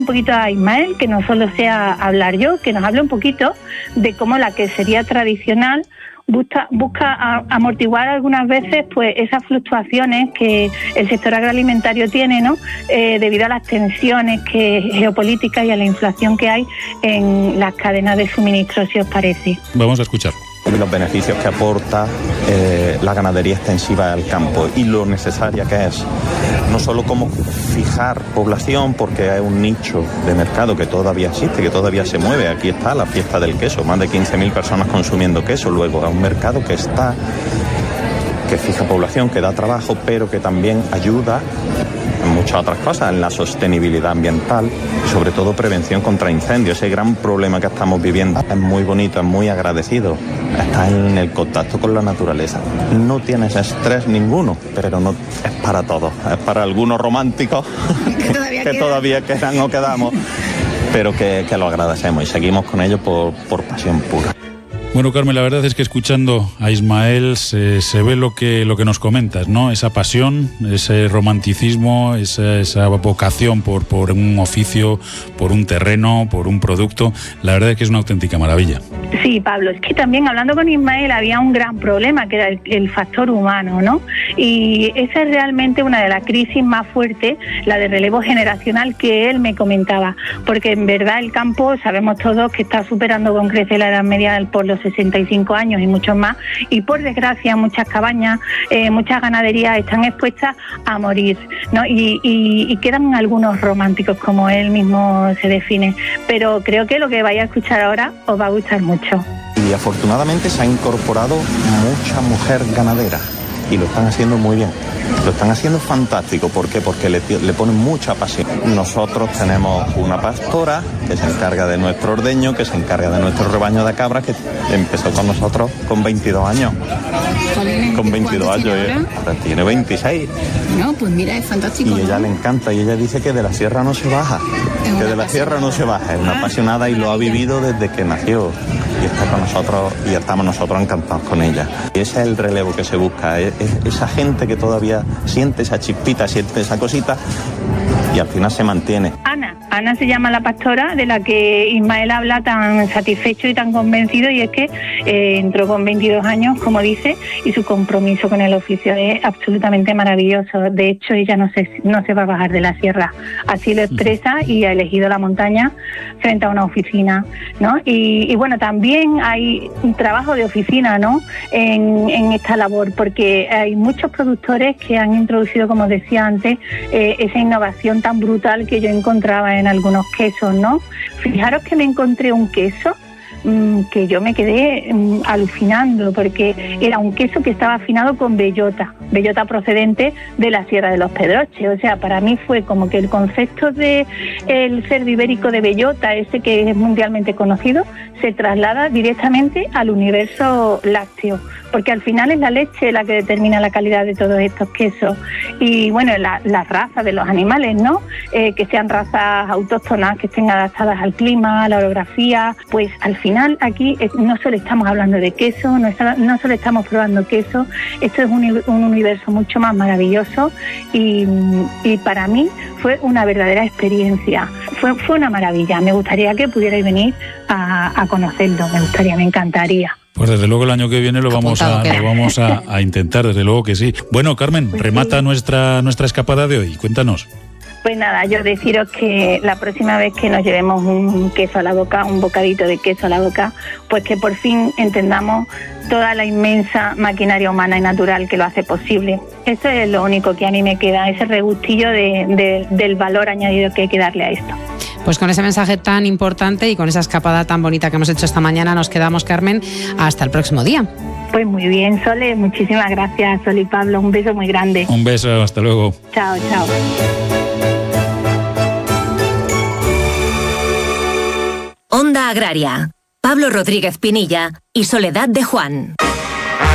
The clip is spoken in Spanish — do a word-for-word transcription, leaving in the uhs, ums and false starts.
un poquito a Ismael, que no solo sea hablar yo, que nos hable un poquito de cómo la quesería tradicional busca, busca a, amortiguar algunas veces pues esas fluctuaciones que el sector agroalimentario tiene, ¿no? Eh, debido a las tensiones que, geopolíticas y a la inflación que hay en las cadenas de suministro, si os parece. Vamos a escuchar. Y los beneficios que aporta eh, la ganadería extensiva al campo y lo necesaria que es, no solo como fijar población, porque hay un nicho de mercado que todavía existe, que todavía se mueve. Aquí está la fiesta del queso, más de quince mil personas consumiendo queso, luego a un mercado que está, que fija población, que da trabajo, pero que también ayuda en muchas otras cosas, en la sostenibilidad ambiental y sobre todo prevención contra incendios, ese gran problema que estamos viviendo. Es muy bonito, es muy agradecido, está en el contacto con la naturaleza. No tienes estrés ninguno, pero no es para todos, es para algunos románticos que todavía, que todavía quedan o quedamos, pero que, que lo agradecemos y seguimos con ellos por, por pasión pura. Bueno, Carmen, la verdad es que escuchando a Ismael se, se ve lo que lo que nos comentas, ¿no? Esa pasión, ese romanticismo, esa, esa vocación por, por un oficio, por un terreno, por un producto. La verdad es que es una auténtica maravilla. Sí, Pablo, es que también hablando con Ismael había un gran problema, que era el, el factor humano, ¿no? Y esa es realmente una de las crisis más fuertes, la de relevo generacional que él me comentaba, porque en verdad el campo, sabemos todos que está superando con creces la edad media por los sesenta y cinco años y muchos más, y por desgracia muchas cabañas, eh, muchas ganaderías están expuestas a morir, ¿no? Y, y, y quedan algunos románticos, como él mismo se define, pero creo que lo que vais a escuchar ahora os va a gustar mucho. Y afortunadamente se ha incorporado mucha mujer ganadera y lo están haciendo muy bien. Lo están haciendo fantástico. ¿Por qué? Porque le, le ponen mucha pasión. Nosotros tenemos una pastora que se encarga de nuestro ordeño, que se encarga de nuestro rebaño de cabras, que empezó con nosotros con veintidós años. Con veintidós años, ¿eh? Ahora tiene veintiséis. No, pues mira, es fantástico. Y ella, ¿no?, le encanta, y ella dice que de la sierra no se baja, que de la sierra no se baja. Es una apasionada y lo ha vivido desde que nació. Y está con nosotros, y estamos nosotros encantados con ella. Y ese es el relevo que se busca, es, es esa gente que todavía siente esa chispita, siente esa cosita, y al final se mantiene. Ana, Ana se llama la pastora de la que Ismael habla tan satisfecho y tan convencido, y es que eh, entró con veintidós años, como dice, y su compromiso con el oficio es absolutamente maravilloso. De hecho, ella no se, no se va a bajar de la sierra, así lo expresa, y ha elegido la montaña frente a una oficina, ¿no? Y, y bueno, también hay un trabajo de oficina, ¿no?, en, en esta labor, porque hay muchos productores que han introducido, como decía antes, eh, esa innovación tan brutal que yo encontraba en algunos quesos, ¿no? Fijaros que me encontré un queso mmm, que yo me quedé mmm, alucinando, porque era un queso que estaba afinado con bellota, bellota procedente de la Sierra de los Pedroches. O sea, para mí fue como que el concepto de el cerdo ibérico de bellota, ese que es mundialmente conocido, se traslada directamente al universo lácteo, porque al final es la leche la que determina la calidad de todos estos quesos. Y bueno, la, la raza de los animales, ¿no? Eh, que sean razas autóctonas, que estén adaptadas al clima, a la orografía. Pues al final aquí no solo estamos hablando de queso, no, está, no solo estamos probando queso, esto es un, un universo mucho más maravilloso, y, y para mí fue una verdadera experiencia. Fue, fue una maravilla. Me gustaría que pudierais venir a, a conocerlo, me gustaría, me encantaría. Pues desde luego el año que viene lo vamos a, lo vamos a, a intentar, desde luego que sí. Bueno, Carmen, pues remata sí. nuestra nuestra escapada de hoy, cuéntanos. Pues nada, yo deciros que la próxima vez que nos llevemos un queso a la boca, un bocadito de queso a la boca, pues que por fin entendamos toda la inmensa maquinaria humana y natural que lo hace posible. Eso es lo único que a mí me queda, ese regustillo de, de, del valor añadido que hay que darle a esto. Pues con ese mensaje tan importante y con esa escapada tan bonita que hemos hecho esta mañana nos quedamos, Carmen, hasta el próximo día. Pues muy bien, Sole, muchísimas gracias, Sol y Pablo, un beso muy grande. Un beso, hasta luego. Chao, chao. Onda Agraria, Pablo Rodríguez Pinilla y Soledad de Juan.